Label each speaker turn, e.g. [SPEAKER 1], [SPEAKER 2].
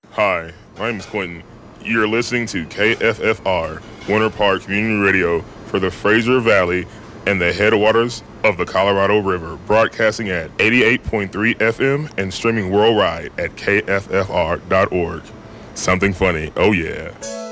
[SPEAKER 1] Hi, my name is Quentin. You're listening to KFFR, Winter Park Community Radio for the Fraser Valley and the headwaters of the Colorado River, broadcasting at 88.3 FM and streaming worldwide at kffr.org. Something funny, oh yeah.